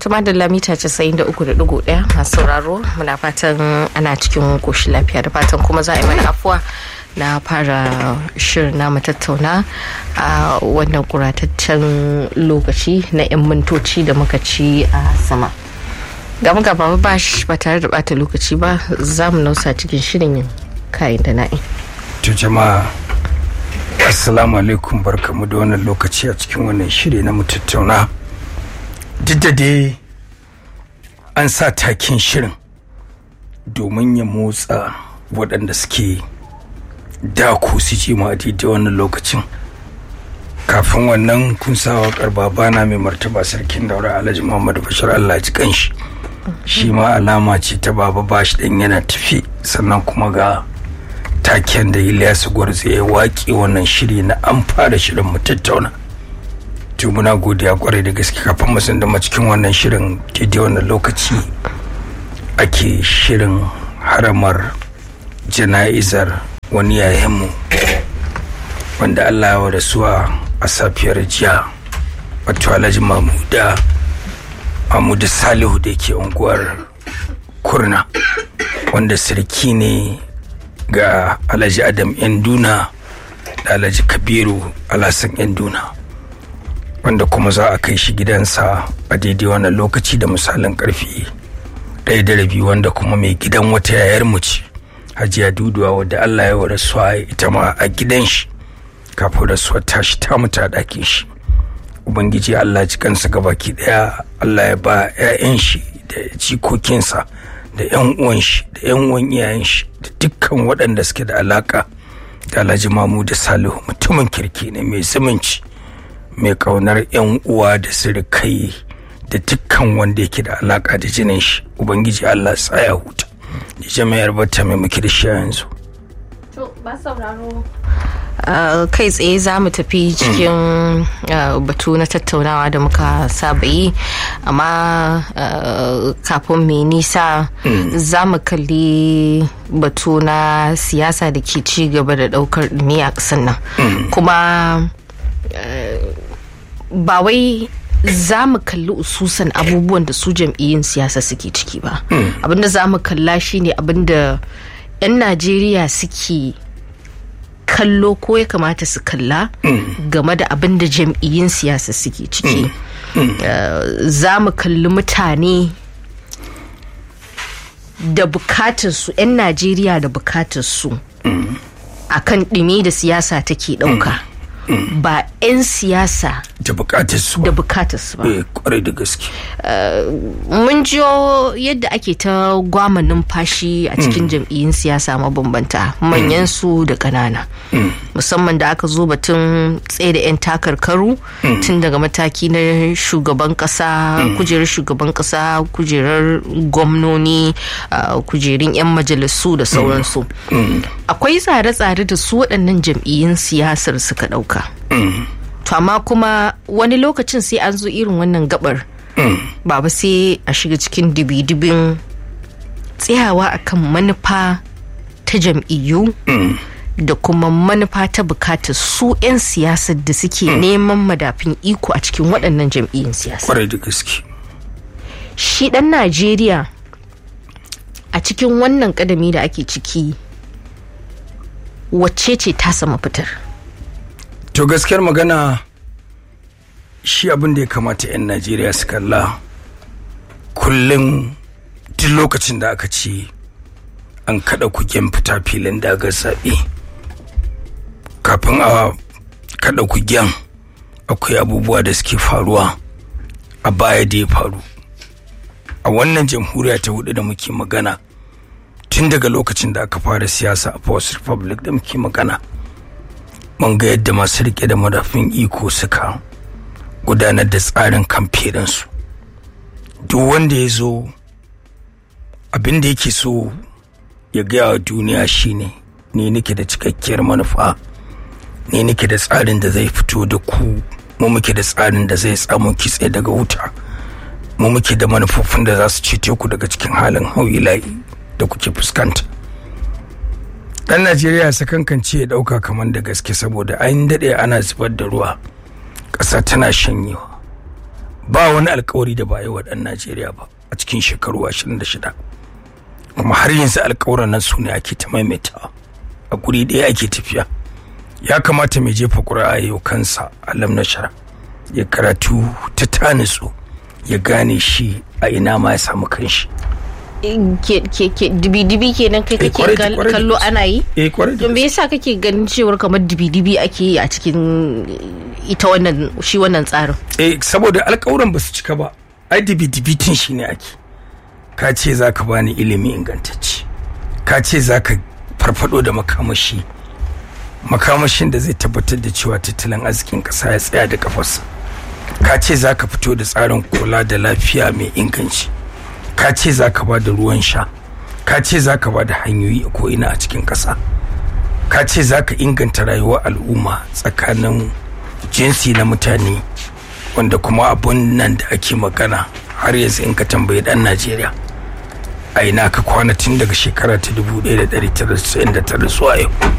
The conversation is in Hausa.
Tuma da lamita 93.1 masu sauraro muna fatan ana cikin koshin lafiya da fatan kuma za a yi mana afuwa na fara shirin namu tattauna a wannan kurataccen lokaci na 'yan mintoci da muka ci a sama. Ga muka ba ba tare da bata lokaci ba za mu nausa cikin shirin kayan da na'i. To jama'a assalamu alaikum, barkamu da wannan lokaci a cikin wannan shiri na mu tattauna. Duk da dai an sa takin shirin domin ya motsa waɗanda suke dako su ji ma da wannan lokacin. Kafin wannan kun sa waƙar babana mai martaba sarkin daura Alhaji Muhammadu Bashir Allah ji kanshi. Shi ma alama ce ta baba bashi ɗin yana tafi, sannan kuma ga taken da Ilyasu Gwarzo ya waƙe wannan shiri na an fara shirin mu tattauna. To muna godiya kwarai da gaske. Kafin mu san da cikin wannan shirin daidai wannan lokaci ake shirin haramar jana'izar wani yayanmu wanda Allah ya rasuwa a safiyar jiya, wato Alhaji Mahmudu Salihu da ke unguwar Kurna, wanda sarki ne ga Alhaji Adam Yanduna da Alhaji Kabiru Alhassan Yanduna, wanda kuma za a kai shi gidansa a daidai wannan lokaci da misalin karfe 1:30, wanda kuma mai gidan wata yayar mu ce Hajiya Duduwa, wadda Allah ya rasuwa ita ma a gidan shi kafin rasuwar tashi ta mutu a ɗakin shi. Ubangiji Allah ji kansa gabaki daya, Allah ya ba 'ya'yan shi da jikokinsa da 'yan uwan shi da 'yan uwan iyayen shi da dukkan waɗanda suke da alaka da Alhaji Mahmudu Salihu. Mutumin kirki ne, mai zumunci, mai kaunar 'yan uwa da sirikai da dukkan wanda yake da alaka da jinin shi. Ubangiji Allah tsaya huta. Ni jami'ar bata mai muke da shi yanzu. To ba sauraro kai tsaye za mu tafi cikin batu na tattaunawa da muka saba yi, amma kafin mai nisa za mu kalli batu na siyasa da ke ci gaba da daukar dumi a ƙasar nan. Kuma ba wai za mu kalli ususan abubuwan da su jam'iyyun siyasa suke ciki ba. Abinda za mu kalla shine abinda 'yan Najeriya suke kallo ko ya kamata su kalla game da abin da jam'iyyun siyasa suke ciki. Za mu kalli mutane da bukatarsu, 'yan Najeriya da bukatarsu akan ɗumi da siyasa take ɗauka, ba 'yan siyasa da bukatarsu ba. Kwarai da gaske. Mun jiyo yadda ake ta gwama numfashi a cikin jam'iyyun siyasa mabambanta, manyan su da ƙanana, musamman da aka zo batun tsaye da 'yan takarkaru tun daga mataki na shugaban ƙasa, kujerar shugaban ƙasa, kujerar gwamnoni, kujerun 'yan majalisu da sauransu. Akwai tsare-tsare da su waɗannan jam'iyyun siyasar suka ɗauka. To amma kuma wani lokacin sai an zo irin wannan gabar baba sai a shiga cikin dibidibin tsayawa akan manufa ta jam'iyyu da kuma manufa ta bukatar su 'yan siyasar da suke neman madafin iko a cikin waɗannan jam'iyyun siyasa. Kwarai da gaske. Shi ɗan Najeriya a cikin wannan ƙadami da ake ciki, wacce ce tasa mafitar? To gaskiyar magana, shi abin da ya kamata 'yan Najeriya su kalla kullum, duk lokacin da aka ce an kada kugen fita filin dagar zaɓe, kafin a kada kugen akwai abubuwa da suke faruwa a baya da ya faru a wannan jamhuriya ta hudu da muke magana. Tun daga lokacin da aka fara siyasa a First Republic da muke magana, mun ga yadda masu rike da madafin iko suka gudanar da tsarin kamferinsu. Duk wanda ya zo abin da yake so ya gaya wa duniya shine, ni nake da cikakkiyar manufa, ni nake da tsarin da zai fito da ku, mu muke da tsarin da zai tsamo kitse daga wuta, mu muke da manufofin da za su cece ku daga cikin halin hauyilayi da kuke fuskanta. Dan Najeriya sakankance ya dauka kamar da gaske, saboda an dade ana zubar da ruwa, ƙasa tana shanyewa, ba wani alkawari da ba yi wa ɗan Najeriya ba a cikin shekaru 26, kuma har yanzu alkawuran nan su ne ake ta maimaitawa, a guri ɗaya ake tafiya. Ya kamata mai jefa ƙuri'a yau kansa alam na shara ya karatu ta tanitsu ya gane shi a ina ma ya samu kanshi. dibi kenan kai kake kallo ana yi? Don me yasa kake ganin cewar kamar dibi ake yi a cikin ita wannan tsarin? Saboda alƙawuran ba su cika ba. Ai dibi tun shi ne ake. Ka ce za ka bani ilimi ingantacce, ka ce za ka farfado da makamashin da zai tabbatar da cewa tattalin arzikin ƙasa ya tsaya da kafarsa, ka ce za ka fito da tsarin kula da lafiya mai inganci, ka ce za ka ba da ruwan sha, ka ce za ka ba da hanyoyi a ko'ina a cikin ƙasa, ka ce za ka inganta rayuwar al'umma tsakanin jinsi na mutane, wanda kuma abun nan da ake magana har yanzu in ka tambayi ɗan Najeriya a ina ka kwana tun daga shekara ta 1999 zuwa yau.